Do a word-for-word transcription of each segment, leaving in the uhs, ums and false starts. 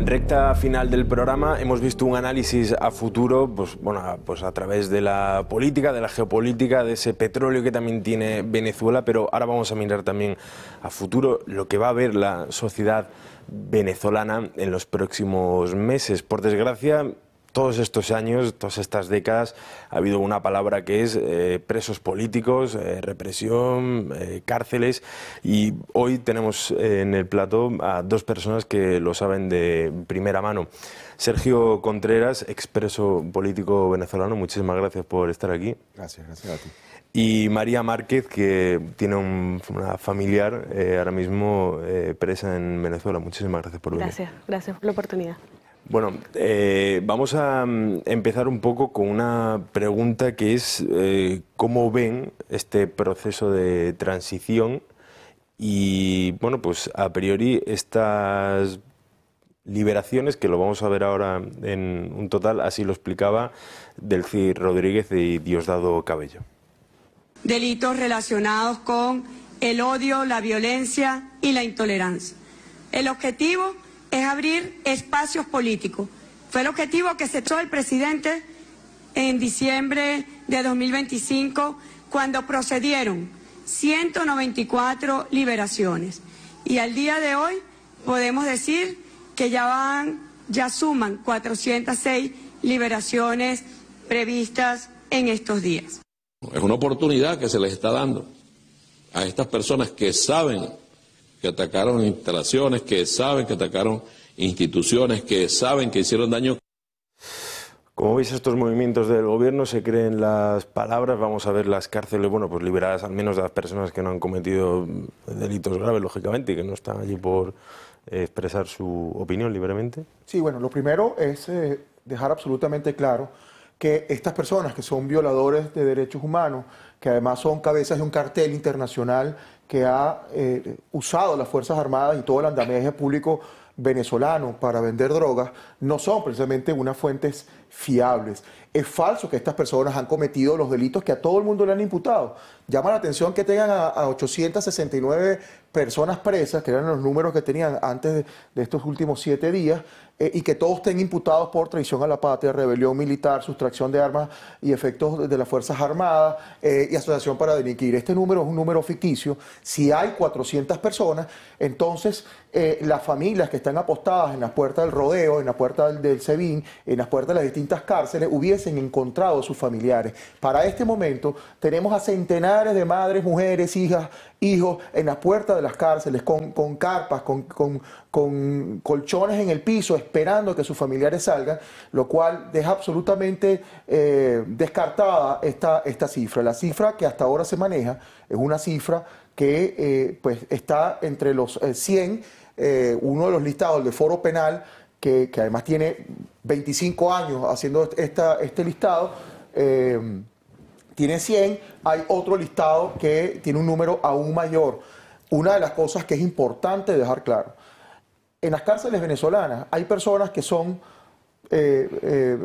recta final del programa hemos visto un análisis a futuro, pues, bueno, pues a través de la política, de la geopolítica, de ese petróleo que también tiene Venezuela, pero ahora vamos a mirar también a futuro lo que va a ver la sociedad venezolana en los próximos meses. Por desgracia, todos estos años, todas estas décadas, ha habido una palabra que es eh, presos políticos, eh, represión, eh, cárceles, y hoy tenemos eh, en el plató a dos personas que lo saben de primera mano. Sergio Contreras, expreso político venezolano, muchísimas gracias por estar aquí. Gracias, gracias a ti. Y María Márquez, que tiene un, una familiar eh, ahora mismo eh, presa en Venezuela. Muchísimas gracias por venir. Gracias, gracias por la oportunidad. Bueno, eh, vamos a um, empezar un poco con una pregunta que es eh, ¿cómo ven este proceso de transición? Y bueno, pues a priori estas liberaciones, que lo vamos a ver ahora en un total, así lo explicaba Delcy Rodríguez y Diosdado Cabello. Delitos relacionados con el odio, la violencia y la intolerancia. El objetivo es abrir espacios políticos. Fue el objetivo que se echó el presidente en diciembre de dos mil veinticinco, cuando procedieron ciento noventa y cuatro liberaciones. Y al día de hoy podemos decir que ya van, ya suman cuatrocientas seis liberaciones previstas en estos días. Es una oportunidad que se les está dando a estas personas que saben que atacaron instalaciones, que saben que atacaron instituciones, que saben que hicieron daño. Como veis, estos movimientos del gobierno se creen las palabras. Vamos a ver las cárceles, bueno, pues liberadas al menos de las personas que no han cometido delitos graves, lógicamente, y que no están allí por eh, expresar su opinión libremente. Sí, bueno, lo primero es eh, dejar absolutamente claro que estas personas que son violadores de derechos humanos, que además son cabezas de un cartel internacional que ha eh, usado las Fuerzas Armadas y todo el andamiaje público venezolano para vender drogas, no son precisamente unas fuentes fiables. Es falso que estas personas han cometido los delitos que a todo el mundo le han imputado. Llama la atención que tengan a, a ochocientas sesenta y nueve personas presas, que eran los números que tenían antes de, de estos últimos siete días, eh, y que todos estén imputados por traición a la patria, rebelión militar, sustracción de armas y efectos de, de las Fuerzas Armadas eh, y asociación para delinquir. Este número es un número ficticio. Si hay cuatrocientas personas, entonces eh, las familias que están apostadas en las puertas del rodeo, en la puerta del, del SEBIN, en las puertas de las distintas cárceles, hubiesen encontrado a sus familiares. Para este momento tenemos a centenares de madres, mujeres, hijas, hijos en las puertas de las cárceles, con, con carpas, con, con, con colchones en el piso, esperando que sus familiares salgan, lo cual deja absolutamente eh, descartada esta, esta cifra. La cifra que hasta ahora se maneja es una cifra que eh, pues está entre los eh, cien, eh, uno de los listados, el de Foro Penal, que, que además tiene veinticinco años haciendo esta, este listado, eh, tiene cien, hay otro listado que tiene un número aún mayor. Una de las cosas que es importante dejar claro, en las cárceles venezolanas hay personas que son eh, eh,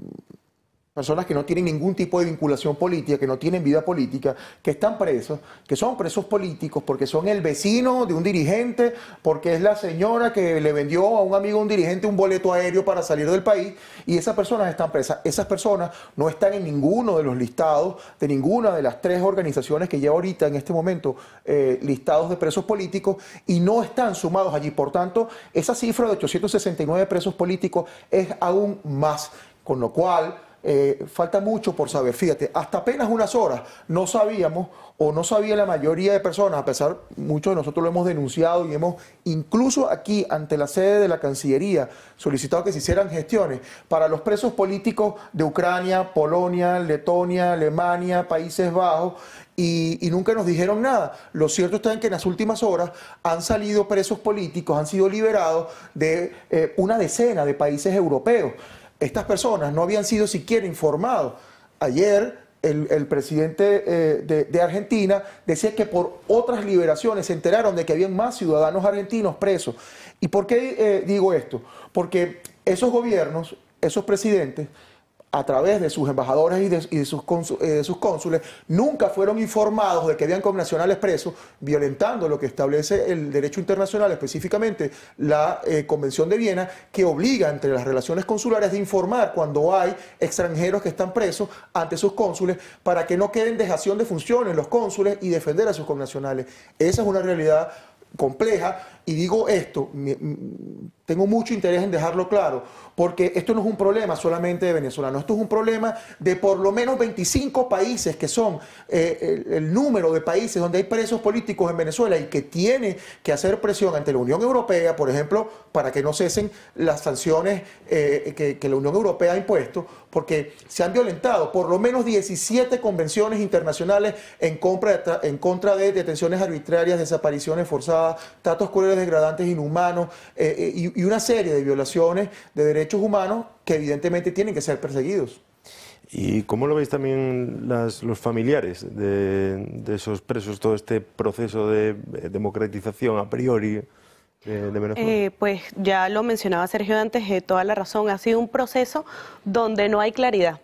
personas que no tienen ningún tipo de vinculación política, que no tienen vida política, que están presos, que son presos políticos porque son el vecino de un dirigente, porque es la señora que le vendió a un amigo, un dirigente, un boleto aéreo para salir del país, y esas personas están presas. Esas personas no están en ninguno de los listados de ninguna de las tres organizaciones que lleva ahorita en este momento eh, listados de presos políticos, y no están sumados allí. Por tanto, esa cifra de ochocientos sesenta y nueve presos políticos es aún más, con lo cual Eh, falta mucho por saber. Fíjate, hasta apenas unas horas no sabíamos, o no sabía la mayoría de personas, a pesar, muchos de nosotros lo hemos denunciado y hemos incluso aquí ante la sede de la Cancillería solicitado que se hicieran gestiones para los presos políticos de Ucrania, Polonia, Letonia, Alemania, Países Bajos, y, y nunca nos dijeron nada. Lo cierto está en que en las últimas horas han salido presos políticos, han sido liberados de eh, una decena de países europeos. Estas personas no habían sido siquiera informados. Ayer el, el presidente eh, de, de Argentina decía que por otras liberaciones se enteraron de que habían más ciudadanos argentinos presos. ¿Y por qué eh, digo esto? Porque esos gobiernos, esos presidentes, a través de sus embajadores y de, y de, sus, cónsul, eh, de sus cónsules, nunca fueron informados de que habían connacionales presos, violentando lo que establece el derecho internacional, específicamente la eh, Convención de Viena, que obliga entre las relaciones consulares de informar cuando hay extranjeros que están presos ante sus cónsules, para que no queden dejación de funciones los cónsules y defender a sus connacionales. Esa es una realidad compleja, y digo esto, me, tengo mucho interés en dejarlo claro, porque esto no es un problema solamente de venezolanos, esto es un problema de por lo menos veinticinco países, que son eh, el, el número de países donde hay presos políticos en Venezuela, y que tiene que hacer presión ante la Unión Europea, por ejemplo, para que no cesen las sanciones eh, que, que la Unión Europea ha impuesto, porque se han violentado por lo menos diecisiete convenciones internacionales en contra de, en contra de detenciones arbitrarias, desapariciones forzadas, tratos crueles, degradantes, inhumanos, eh, eh, y, y una serie de violaciones de derechos humanos que evidentemente tienen que ser perseguidos. ¿Y cómo lo veis también las, los familiares de, de esos presos, todo este proceso de democratización a priori de, de Venezuela? Eh, pues ya lo mencionaba Sergio antes, eh, toda la razón, ha sido un proceso donde no hay claridad.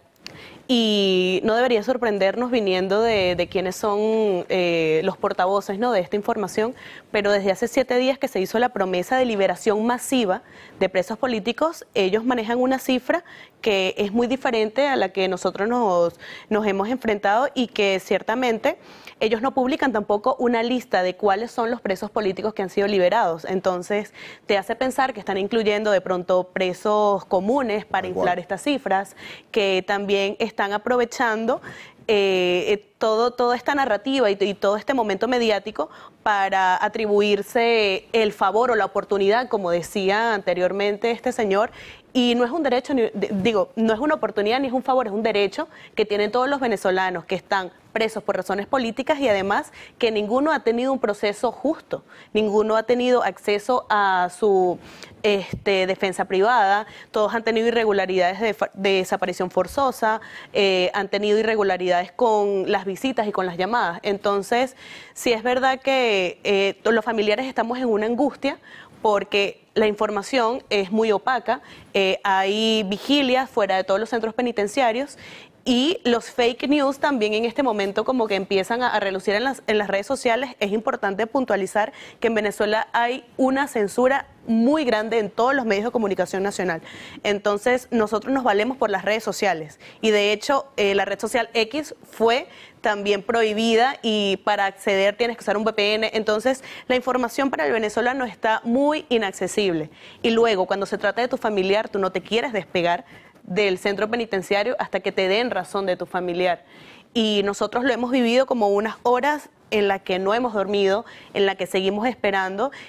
Y no debería sorprendernos viniendo de, de quienes son eh, los portavoces, ¿no?, de esta información, pero desde hace siete días que se hizo la promesa de liberación masiva de presos políticos, ellos manejan una cifra que es muy diferente a la que nosotros nos, nos hemos enfrentado, y que ciertamente ellos no publican tampoco una lista de cuáles son los presos políticos que han sido liberados. Entonces te hace pensar que están incluyendo de pronto presos comunes para inflar estas cifras, que también están aprovechando eh, todo, toda esta narrativa y, y todo este momento mediático para atribuirse el favor o la oportunidad, como decía anteriormente este señor. Y no es un derecho, ni, digo, no es una oportunidad ni es un favor, es un derecho que tienen todos los venezolanos que están presos por razones políticas, y además que ninguno ha tenido un proceso justo, ninguno ha tenido acceso a su este, defensa privada, todos han tenido irregularidades de, de desaparición forzosa, eh, han tenido irregularidades con las visitas y con las llamadas. Entonces, sí es verdad que eh, los familiares estamos en una angustia, porque la información es muy opaca, eh, hay vigilias fuera de todos los centros penitenciarios, y los fake news también en este momento como que empiezan a, a relucir en las, en las redes sociales. Es importante puntualizar que en Venezuela hay una censura muy grande en todos los medios de comunicación nacional. Entonces nosotros nos valemos por las redes sociales, y de hecho eh, la red social X fue también prohibida, y para acceder tienes que usar un V P N. Entonces la información para el venezolano está muy inaccesible, y luego cuando se trata de tu familiar, tú no te quieres despegar del centro penitenciario hasta que te den razón de tu familiar. Y nosotros lo hemos vivido como unas horas en las que no hemos dormido, en la que seguimos esperando,